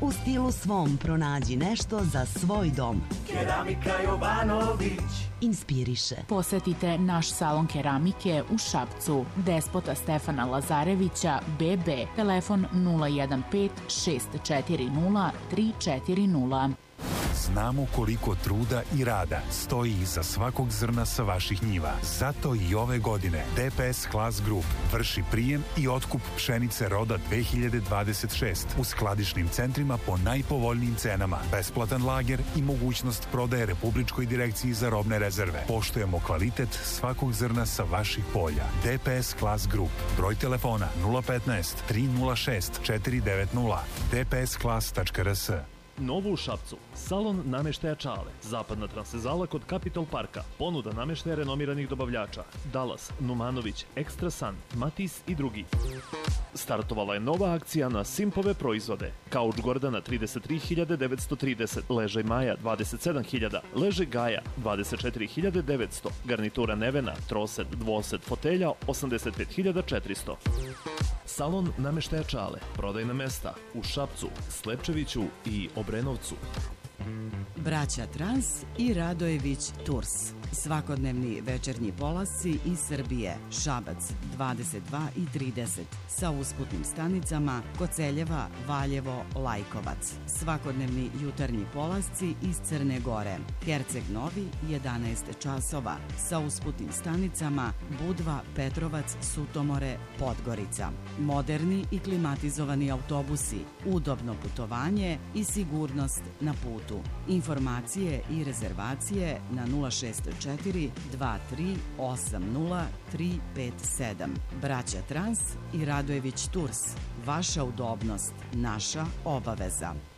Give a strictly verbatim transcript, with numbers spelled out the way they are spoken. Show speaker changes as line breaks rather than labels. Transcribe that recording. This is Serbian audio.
U stilu svom pronađi nešto za svoj dom.
Keramika Jovanović
inspiriše.
Posetite naš salon keramike u Šapcu. Despota Stefana Lazarevića, B B, telefon nula jedan pet šest četiri nula tri četiri nula.
Znamo koliko truda i rada stoji iza svakog zrna sa vaših njiva. Zato i ove godine D P S Class Group vrši prijem i otkup pšenice roda dve hiljade dvadeset šest u skladišnim centrima po najpovoljnijim cenama, besplatan lager i mogućnost prodaje Republičkoj direkciji za robne rezerve. Poštujemo kvalitet svakog zrna sa vaših polja. D P S Class Group. Broj telefona nula petnaest tri nula šest četiri devet nula d p s class tačka r s.
Novo u Šapcu. Salon nameštaja Čale. Zapadna transvezala kod Capitol Parka. Ponuda nameštaja renomiranih dobavljača. Dallas, Numanović, Extra Sun, Matis i drugi. Startovala je nova akcija na Simpove proizvode. Kauč Gordana trideset tri hiljade devetsto trideset, ležaj Maja dvadeset sedam hiljada, ležaj Gaja dvadeset četiri hiljade devetsto, garnitura Nevena, troset, dvoset, fotelja osamdeset pet hiljada četiristo. Salon nameštaja Čale. Prodajna mesta u Šapcu, Slepčeviću i Obrenovcu.
Braća Trans i Radojević Tours. Svakodnevni večernji polasci iz Srbije. Šabac dvadeset dva i trideset sa usputnim stanicama Koceljeva, Valjevo, Lajkovac. Svakodnevni jutarnji polasci iz Crne Gore. Herceg Novi jedanaest časova sa usputnim stanicama Budva, Petrovac, Sutomore, Podgorica. Moderni i klimatizovani autobusi, udobno putovanje i sigurnost na putu. Informacije i rezervacije na nula šest četiri dva tri osam nula tri pet sedam. Braća Trans i Radojević Tours. Vaša udobnost, naša obaveza.